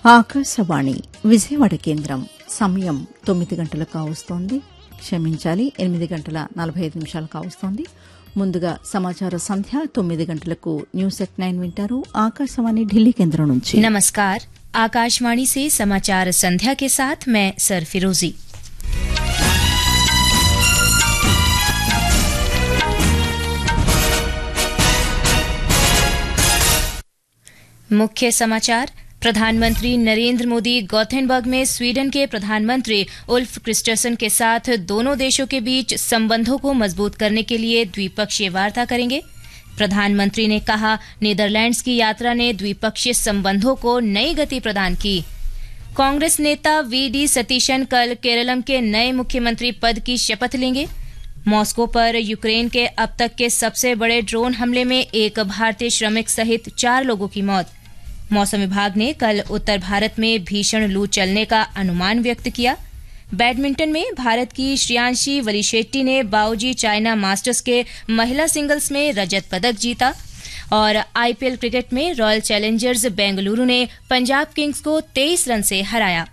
ఆకాశవాణి విజయవాడ కేంద్రం సమయం 9 గంటలు కావస్తోంది. క్షమించాలి, 8 గంటల 45 నిమిషాలు కావస్తోంది. ముందుగా సమాచార సంధ్య 9 గంటలకు న్యూస్ ఎట్ 9 వింటారు. ఆకాశవాణి ఢిల్లీ కేంద్రం నుంచి. नमस्कार, आकाशवाणी से समाचार संध्या के साथ मैं सर फिरोजी। मुख्य समाचार। प्रधानमंत्री नरेंद्र मोदी गॉथेनबर्ग में स्वीडन के प्रधानमंत्री उल्फ क्रिस्टरसन के साथ दोनों देशों के बीच संबंधों को मजबूत करने के लिए द्विपक्षीय वार्ता करेंगे। प्रधानमंत्री ने कहा, नीदरलैंड्स की यात्रा ने द्विपक्षीय संबंधों को नई गति प्रदान की। कांग्रेस नेता वीडी सतीशन कल केरलम के नए मुख्यमंत्री पद की शपथ लेंगे। मॉस्को पर यूक्रेन के अब तक के सबसे बड़े ड्रोन हमले में एक भारतीय श्रमिक सहित 4 लोगों की मौत। मौसम विभाग ने कल उत्तर भारत में भीषण लू चलने का अनुमान व्यक्त किया। बैडमिंटन में भारत की श्रेयांशी वलीशेट्टी ने बाओजी चाइना मास्टर्स के महिला सिंगल्स में रजत पदक जीता। और आईपीएल क्रिकेट में रॉयल चैलेंजर्स बेंगलुरु ने पंजाब किंग्स को 23 रन से हराया।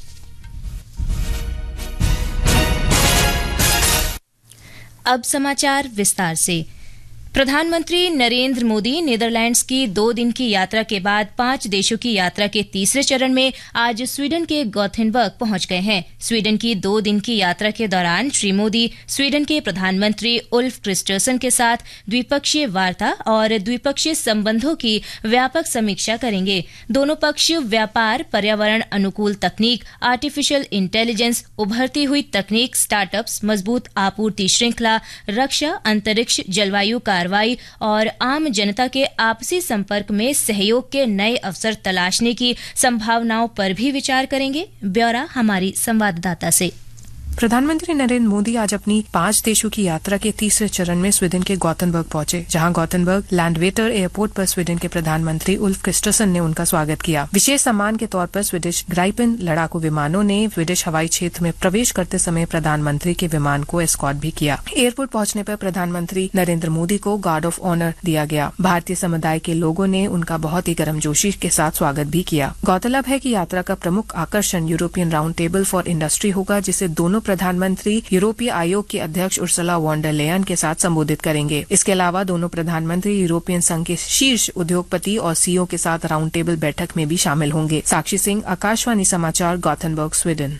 अब समाचार विस्तार से। प्रधानमंत्री नरेंद्र मोदी नीदरलैंड्स की 2 दिन की यात्रा के बाद 5 देशों की यात्रा के तीसरे चरण में आज स्वीडन के गॉथेनबर्ग पहुंच गए हैं। स्वीडन की 2 दिन की यात्रा के दौरान श्री मोदी स्वीडन के प्रधानमंत्री उल्फ क्रिस्टरसन के साथ द्विपक्षीय वार्ता और द्विपक्षीय संबंधों की व्यापक समीक्षा करेंगे। दोनों पक्ष व्यापार, पर्यावरण अनुकूल तकनीक, आर्टिफिशियल इंटेलिजेंस, उभरती हुई तकनीक, स्टार्टअप्स, मजबूत आपूर्ति श्रृंखला, रक्षा, अंतरिक्ष, जलवायु कार्रवाई और आम जनता के आपसी संपर्क में सहयोग के नए अवसर तलाशने की संभावनाओं पर भी विचार करेंगे। ब्यौरा हमारी संवाददाता से। प्रधानमंत्री नरेंद्र मोदी आज अपनी 5 देशों की यात्रा के तीसरे चरण में स्वीडन के गॉथेनबर्ग पहुंचे, जहां गॉथेनबर्ग लैंडवेटर एयरपोर्ट पर स्वीडन के प्रधानमंत्री उल्फ क्रिस्टरसन ने उनका स्वागत किया। विशेष सम्मान के तौर पर स्वीडिश ग्राइपेन लड़ाकू विमानों ने स्वीडिश हवाई क्षेत्र में प्रवेश करते समय प्रधानमंत्री के विमान को एस्कॉर्ट भी किया। एयरपोर्ट पहुंचने पर प्रधानमंत्री नरेंद्र मोदी को गार्ड ऑफ ऑनर दिया गया। भारतीय समुदाय के लोगों ने उनका बहुत ही गर्मजोशी के साथ स्वागत भी किया। गौरतलब है कि यात्रा का प्रमुख आकर्षण European round table for industry होगा, जिसे दोनों प्रधानमंत्री यूरोपीय आयोग की अध्यक्ष उर्सुला वॉन डर लेयन के साथ संबोधित करेंगे। इसके अलावा दोनों प्रधानमंत्री यूरोपियन संघ के शीर्ष उद्योगपति और सीईओ के साथ राउंड टेबल बैठक में भी शामिल होंगे। साक्षी सिंह, आकाशवाणी समाचार, गॉथेनबर्ग, स्वीडन।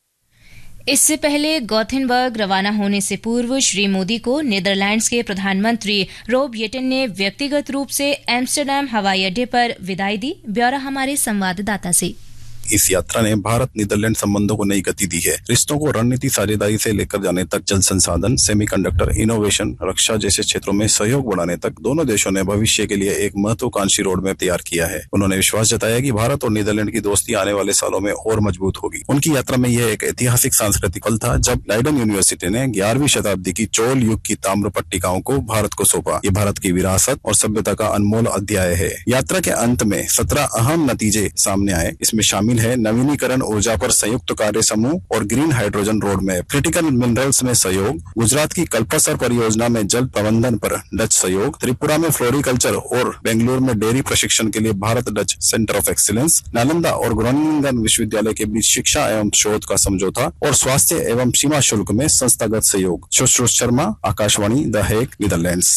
इससे पहले गॉथेनबर्ग रवाना होने से पूर्व श्री मोदी को नीदरलैंड्स के प्रधानमंत्री रोब येटेन ने व्यक्तिगत रूप से एम्स्टरडैम हवाई अड्डे पर विदाई दी। ब्यौरा हमारे संवाददाता से। इस यात्रा ने भारत नीदरलैंड संबंधों को नई गति दी है। रिश्तों को रणनीति साझेदारी से लेकर जाने तक, जल संसाधन, सेमीकंडक्टर, इनोवेशन, रक्षा जैसे क्षेत्रों में सहयोग बढ़ाने तक दोनों देशों ने भविष्य के लिए एक महत्वाकांक्षी रोड मैप तैयार किया है। उन्होंने विश्वास जताया कि भारत और नीदरलैंड की दोस्ती आने वाले सालों में और मजबूत होगी। उनकी यात्रा में यह एक ऐतिहासिक सांस्कृतिक पल था जब लाइडन यूनिवर्सिटी ने 11वीं शताब्दी की चोल युग की ताम्र पट्टिकाओं को भारत को सौंपा। ये भारत की विरासत और सभ्यता का अनमोल अध्याय है। यात्रा के अंत में 17 अहम नतीजे सामने आए। इसमें शामिल है नवीनीकरण ऊर्जा पर संयुक्त कार्य समूह और green hydrogen road map, critical minerals में सहयोग, गुजरात की कल्पसर परियोजना में जल प्रबंधन पर डच सहयोग, त्रिपुरा में फ्लोरिकल्चर और बेंगलुरु में डेयरी प्रशिक्षण के लिए Bharat Dutch centre of excellence, Nalanda और ग्रोनिंगन विश्वविद्यालय के बीच शिक्षा एवं शोध का समझौता और स्वास्थ्य एवं सीमा शुल्क में संस्थागत सहयोग। Sushruta Sharma, Akashvani, the Hague, Netherlands.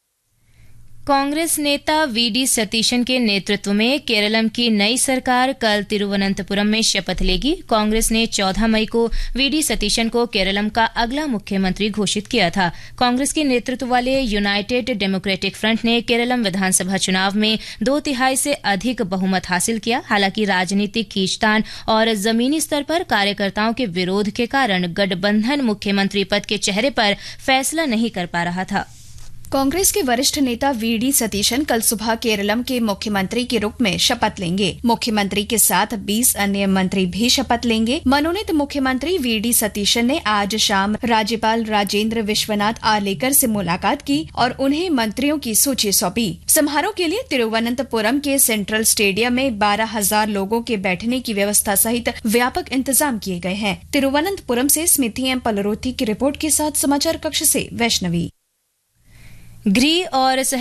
Congress नेता वीडी सतीशन के नेतृत्व में केरलम की नई सरकार कल तिरुवनंतपुरम में शपथ लेगी। कांग्रेस ने 14 मई को वीडी सतीशन को केरलम का अगला मुख्यमंत्री घोषित किया था। कांग्रेस के नेतृत्व वाले यूनाइटेड डेमोक्रेटिक फ्रंट ने केरलम विधानसभा चुनाव में 2/3 से अधिक बहुमत हासिल किया। हालांकि राजनीतिक खींचतान और जमीनी स्तर पर कार्यकर्ताओं के विरोध के कारण गठबंधन मुख्यमंत्री पद के चेहरे पर फैसला नहीं कर पा रहा था। कांग्रेस के वरिष्ठ नेता वीडी सतीशन कल सुबह केरलम के मुख्यमंत्री के रूप में शपथ लेंगे। मुख्यमंत्री के साथ 20 अन्य मंत्री भी शपथ लेंगे। मनोनीत मुख्यमंत्री वीडी सतीशन ने आज शाम राज्यपाल राजेंद्र विश्वनाथ आर्लेकर से मुलाकात की और उन्हें मंत्रियों की सूची सौंपी। समारोह के लिए तिरुवनंतपुरम के सेंट्रल स्टेडियम में 12,000 लोगों के बैठने की व्यवस्था सहित व्यापक इंतजाम किए गए हैं। तिरुवनंतपुरम से स्मिति एम पलरोथी की रिपोर्ट के साथ समाचार कक्ष से वैष्णवी। गृह और